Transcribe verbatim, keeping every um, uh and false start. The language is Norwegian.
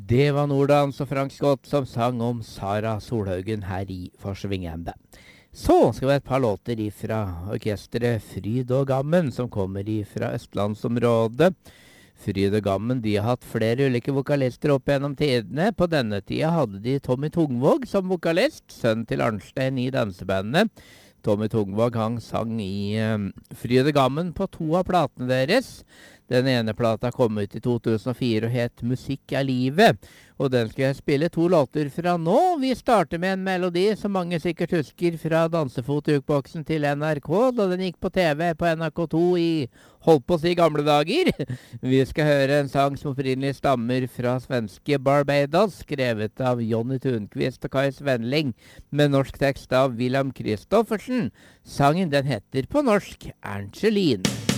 Det var Nordans og Frank Scott som sang om Sara Solhaugen her i Forsvingende. Så skal vi ha et par låter ifra orkestret Fryd og Gammen, som kommer ifra Østlandsområdet. Fryd og Gammen, de har hatt flere ulike vokalister opp gjennom tidene. På denne tida hadde de Tommy Tungvåg som vokalist, sønn til Arnstein i dansebandet. Tommy Tungvåg, han sang i um, Fryd og Gammen på to av platene deres. Den ene plata kom ut i to tusen og fire og het Musikk er livet, og den skal jeg spille to låter fra nå. Vi starter med en melodi som mange sikkert husker fra Dansefot-jukeboksen til N R K, da den gikk på T V på N R K to i, holdt på å si, gamle dager. Vi skal høre en sang som opprinnelig stammer fra svenske Barbados, skrevet av Jonny Thunqvist og Kai Svenling, med norsk tekst av William Kristoffersen. Sangen den heter på norsk Ernst Kjellin.